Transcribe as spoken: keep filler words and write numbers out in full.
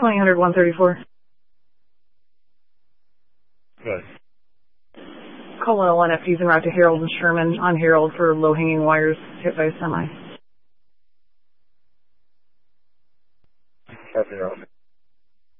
twenty hundred one thirty-four. Good. Call one oh one F D's en route to Harold and Sherman on Harold for low-hanging wires hit by a semi. Copy, Harold.